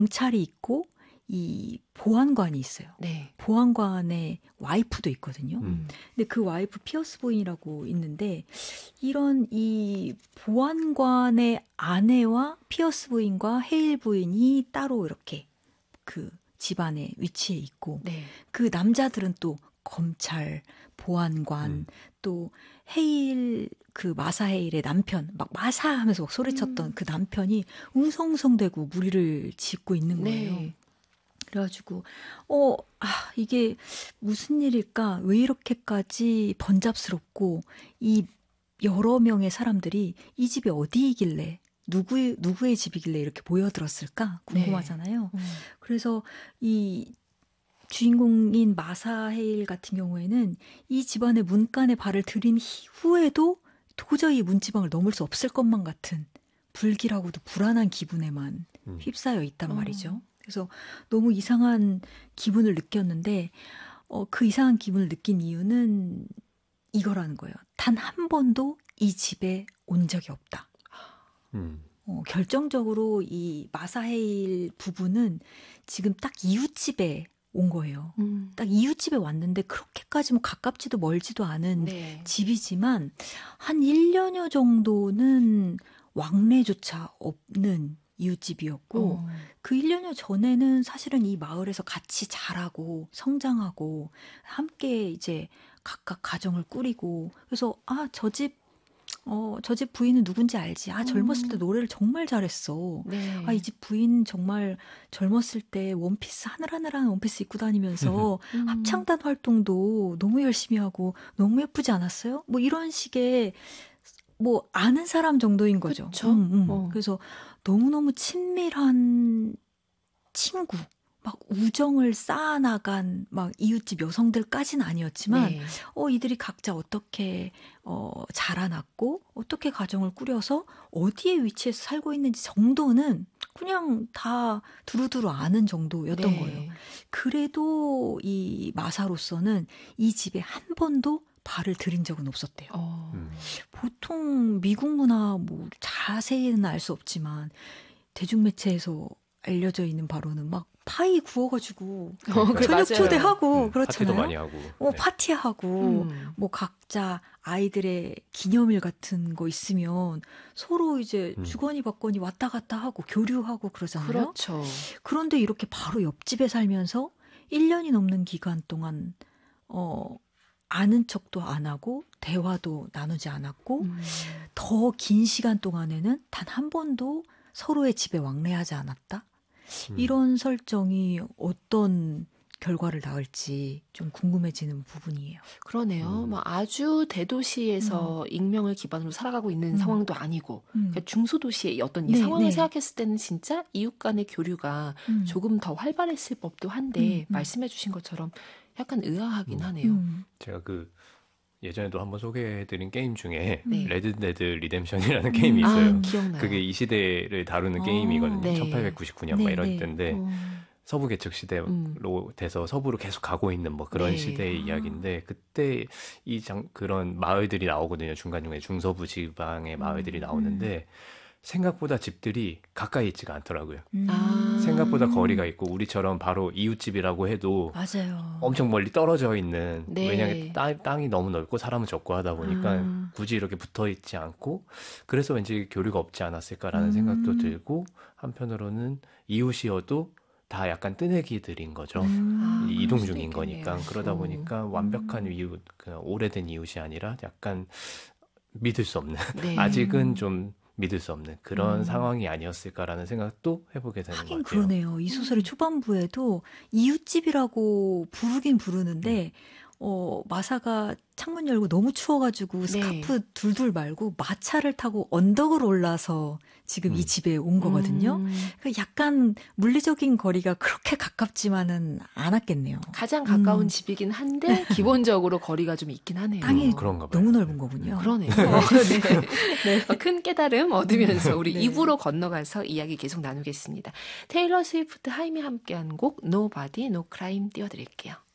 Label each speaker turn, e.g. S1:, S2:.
S1: 경찰이 있고 이 보안관이 있어요.
S2: 네.
S1: 보안관의 와이프도 있거든요. 근데 그 와이프 피어스 부인이라고 있는데 이런 이 보안관의 아내와 피어스 부인과 헤일 부인이 따로 이렇게 그 집안에 위치해 있고
S2: 네.
S1: 그 남자들은 또 검찰, 보안관, 또 헤일 그 마사 헤일의 남편 막 마사 하면서 막 소리쳤던 그 남편이 웅성웅성대고 무리를 짓고 있는 거예요.
S2: 네.
S1: 그래가지고 이게 무슨 일일까? 왜 이렇게까지 번잡스럽고 이 여러 명의 사람들이 이 집이 어디이길래 누구의 집이길래 이렇게 모여들었을까? 궁금하잖아요.
S2: 네.
S1: 그래서 이 주인공인 마사 헤일 같은 경우에는 이 집안의 문간에 발을 들인 후에도 도저히 문지방을 넘을 수 없을 것만 같은 불길하고도 불안한 기분에만 휩싸여 있단 말이죠. 그래서 너무 이상한 기분을 느꼈는데 그 이상한 기분을 느낀 이유는 이거라는 거예요. 단 한 번도 이 집에 온 적이 없다. 결정적으로 이 마사헤일 부부는 지금 딱 이웃집에 온 거예요. 딱 이웃집에 왔는데 그렇게까지 뭐 가깝지도 멀지도 않은
S2: 네.
S1: 집이지만 한 1년여 정도는 왕래조차 없는 이웃집이었고 그 1년여 전에는 사실은 이 마을에서 같이 자라고 성장하고 함께 이제 각각 가정을 꾸리고 그래서 저 집 부인은 누군지 알지. 젊었을 때 노래를 정말 잘했어.
S2: 네.
S1: 이 집 부인 정말 젊었을 때 원피스 하늘하늘한 원피스 입고 다니면서 합창단 활동도 너무 열심히 하고 너무 예쁘지 않았어요? 뭐 이런 식의 뭐 아는 사람 정도인 거죠. 그래서 너무너무 친밀한 친구, 막 우정을 쌓아나간 막 이웃집 여성들까지는 아니었지만
S2: 네.
S1: 이들이 각자 어떻게 자라났고 어떻게 가정을 꾸려서 어디에 위치해서 살고 있는지 정도는 그냥 다 두루두루 아는 정도였던
S2: 네.
S1: 거예요. 그래도 이 마사로서는 이 집에 한 번도 발을 들인 적은 없었대요. 보통 미국 문화 뭐 자세히는 알 수 없지만 대중매체에서 알려져 있는 바로는 막 파이 구워가지고 저녁
S2: 맞아요.
S1: 초대하고 그렇잖아요.
S3: 파티도 많이 하고. 네.
S1: 파티하고 뭐 각자 아이들의 기념일 같은 거 있으면 서로 이제 주거니 받거니 왔다 갔다 하고 교류하고 그러잖아요.
S2: 그렇죠.
S1: 그런데 이렇게 바로 옆집에 살면서 1년이 넘는 기간 동안 아는 척도 안 하고 대화도 나누지 않았고 더 긴 시간 동안에는 단 한 번도 서로의 집에 왕래하지 않았다. 이런 설정이 어떤 결과를 낳을지 좀 궁금해지는 부분이에요.
S2: 그러네요. 뭐 아주 대도시에서 익명을 기반으로 살아가고 있는 상황도 아니고 그러니까 중소도시의 어떤 이 상황을 생각했을 때는 진짜 이웃 간의 교류가 조금 더 활발했을 법도 한데 말씀해 주신 것처럼 약간 의아하긴 하네요.
S3: 제가 예전에도 한번 소개해드린 게임 중에
S2: 네.
S3: 레드 데드 리뎀션이라는 게임이 있어요.
S2: 기억나요.
S3: 그게 이 시대를 다루는 게임이거든요.
S2: 네.
S3: 1899년 막 이럴 때인데 서부 개척 시대로 돼서 서부로 계속 가고 있는 뭐 그런
S2: 네.
S3: 시대의 이야기인데 그때 그런 마을들이 나오거든요. 중간중간에 중서부 지방의 마을들이 나오는데 생각보다 집들이 가까이 있지가 않더라고요. 생각보다 거리가 있고 우리처럼 바로 이웃집이라고 해도
S1: 맞아요.
S3: 엄청 멀리 떨어져 있는
S2: 네.
S3: 왜냐하면 땅이 너무 넓고 사람은 적고 하다 보니까 굳이 이렇게 붙어 있지 않고 그래서 왠지 교류가 없지 않았을까라는 생각도 들고 한편으로는 이웃이어도 다 약간 뜨내기들인 거죠. 이동 중인 거니까. 그러다 보니까 완벽한 이웃, 오래된 이웃이 아니라 약간 믿을 수 없는
S2: 네.
S3: 아직은 좀 믿을 수 없는 그런 상황이 아니었을까라는 생각도 해보게 되는 것
S1: 하긴
S3: 같아요.
S1: 그러네요. 이 소설의 초반부에도 이웃집이라고 부르긴 부르는데 마사가 창문 열고 너무 추워가지고 스카프 둘둘 말고 마차를 타고 언덕을 올라서 지금 이 집에 온 거거든요. 약간 물리적인 거리가 그렇게 가깝지만은 않았겠네요.
S2: 가장 가까운 집이긴 한데 기본적으로 거리가 좀 있긴 하네요.
S1: 땅이
S3: 그런가 봐요.
S1: 너무 넓은 거군요.
S2: 그러네요. 네. 큰 깨달음 얻으면서 우리 2부로 건너가서 이야기 계속 나누겠습니다. 테일러 스위프트 하임이 함께한 곡 Nobody No Crime 띄워드릴게요.